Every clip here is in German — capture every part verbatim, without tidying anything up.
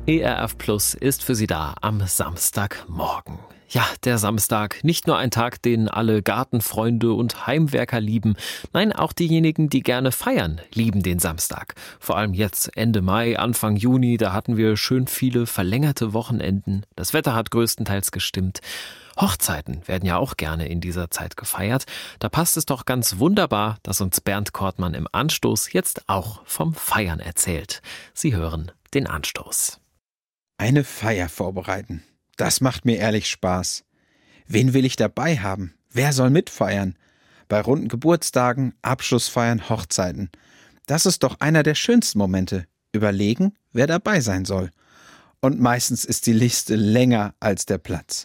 E R F Plus ist für Sie da am Samstagmorgen. Ja, der Samstag, nicht nur ein Tag, den alle Gartenfreunde und Heimwerker lieben. Nein, auch diejenigen, die gerne feiern, lieben den Samstag. Vor allem jetzt Ende Mai, Anfang Juni, da hatten wir schön viele verlängerte Wochenenden. Das Wetter hat größtenteils gestimmt. Hochzeiten werden ja auch gerne in dieser Zeit gefeiert. Da passt es doch ganz wunderbar, dass uns Bernd Kortmann im Anstoß jetzt auch vom Feiern erzählt. Sie hören den Anstoß. Eine Feier vorbereiten. Das macht mir ehrlich Spaß. Wen will ich dabei haben? Wer soll mitfeiern? Bei runden Geburtstagen, Abschlussfeiern, Hochzeiten. Das ist doch einer der schönsten Momente. Überlegen, wer dabei sein soll. Und meistens ist die Liste länger als der Platz.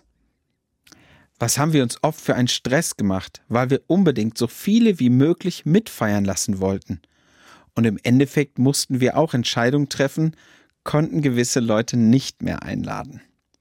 Was haben wir uns oft für einen Stress gemacht, weil wir unbedingt so viele wie möglich mitfeiern lassen wollten. Und im Endeffekt mussten wir auch Entscheidungen treffen, konnten gewisse Leute nicht mehr einladen.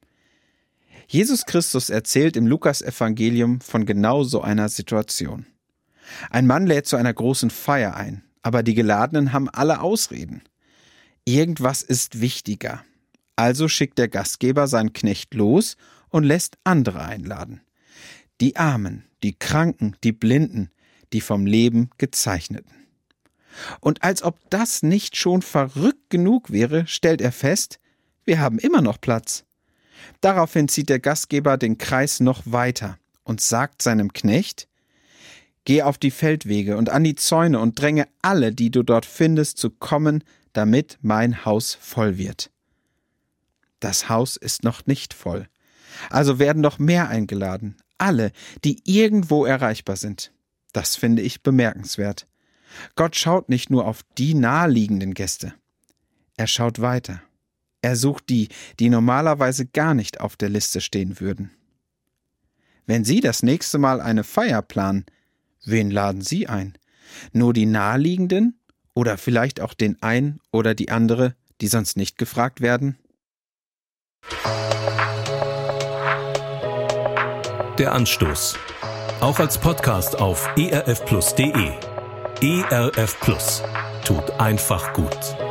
Jesus Christus erzählt im Lukas-Evangelium von genau so einer Situation. Ein Mann lädt zu einer großen Feier ein, aber die Geladenen haben alle Ausreden. Irgendwas ist wichtiger. Also schickt der Gastgeber seinen Knecht los und lässt andere einladen. Die Armen, die Kranken, die Blinden, die vom Leben Gezeichneten. Und als ob das nicht schon verrückt genug wäre, stellt er fest, wir haben immer noch Platz. Daraufhin zieht der Gastgeber den Kreis noch weiter und sagt seinem Knecht, geh auf die Feldwege und an die Zäune und dränge alle, die du dort findest, zu kommen, damit mein Haus voll wird. Das Haus ist noch nicht voll. Also werden noch mehr eingeladen, alle, die irgendwo erreichbar sind. Das finde ich bemerkenswert. Gott schaut nicht nur auf die naheliegenden Gäste. Er schaut weiter. Er sucht die, die normalerweise gar nicht auf der Liste stehen würden. Wenn Sie das nächste Mal eine Feier planen, wen laden Sie ein? Nur die naheliegenden oder vielleicht auch den einen oder die andere, die sonst nicht gefragt werden? Der Anstoß. Auch als Podcast auf e r f plus punkt d e. E R F Plus. Tut einfach gut.